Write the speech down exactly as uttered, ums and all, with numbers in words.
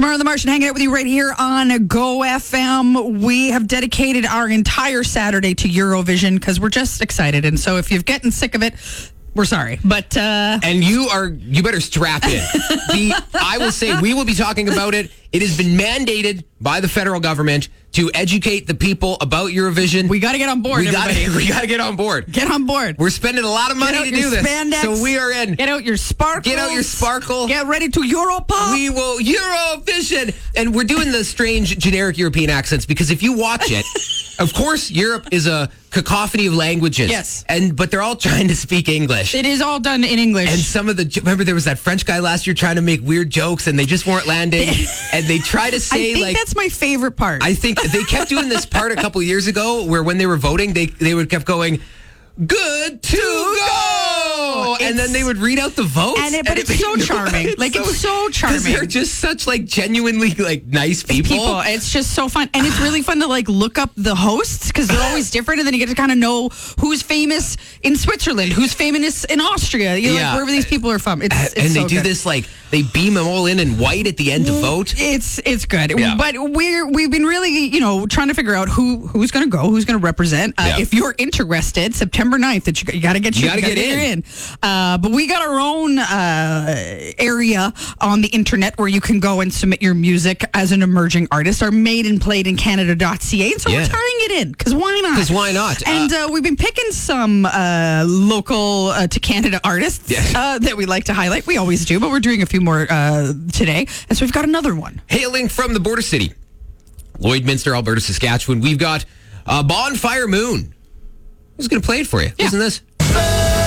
Samara the Martian hanging out with you right here on Go F M. We have dedicated our entire Saturday to Eurovision because we're just excited. And so if you're getting sick of it, we're sorry. But uh and you are you better strap in. the I will say we will be talking about it. It has been mandated by the federal government to educate the people about Eurovision. We got to get on board. We got to we got to get on board. Get on board. We're spending a lot of money to do this. Spandex. So we are in. Get out your sparkle. Get out your sparkle. Get ready to Europa. We will Eurovision. And we're doing the strange generic European accents because if you watch it, of course, Europe is a cacophony of languages. Yes. And but they're all trying to speak English. It is all done in English. And some of the remember there was that French guy last year trying to make weird jokes and they just weren't landing. And they try to say I think like that's my favorite part. I think they kept doing this part a couple years ago where when they were voting they they would kept going good to go, and then they would read out the votes. And it, but and it's it so charming. It's like so, it's so charming. Because they're just such like genuinely like nice people. people. It's just so fun, and it's really fun to like look up the hosts because they're always different, and then you get to kind of know who's famous in Switzerland, who's famous in Austria. You know, Yeah. like wherever these people are from. It's, and it's and they so do good. this like they beam them all in in white at the end to vote. It's it's good, Yeah. but we're we've been really you know trying to figure out who who's going to go, who's going to represent. Uh, Yeah. If you're interested, September ninth, that you, you got to get You you, gotta gotta get in. in. Uh, but we got our own uh, area on the internet where you can go and submit your music as an emerging artist. Our made and played in Canada dot c a. And so Yeah. we're tying it in because why not? Because why not? And uh, we've been picking some uh, local uh, to Canada artists Yeah. uh, that we like to highlight. We always do, but we're doing a few more uh, today. And so we've got another one. Hailing from the border city, Lloydminster, Alberta, Saskatchewan, we've got uh, Bonfire Moon. Who's going to play it for you? Yeah. Listen to this.